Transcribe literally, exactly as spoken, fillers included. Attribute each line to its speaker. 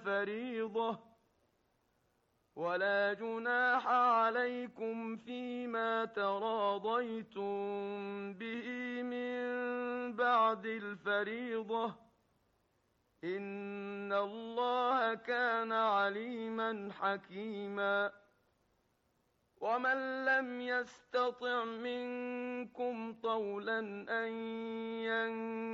Speaker 1: فَرِيضَةٌ ۚ وَلَا جُنَاحَ عَلَيْكُمْ فِيمَا تَرَاضَيْتُم بِهِ مِن بَعْدِ الْفَرِيضَةِ ۚ إِنَّ اللَّهَ كَانَ عَلِيمًا حَكِيمًا. وَمَن لَّمْ يَسْتَطِعْ مِنكُمْ طَوْلًا أَن يَنكِحَ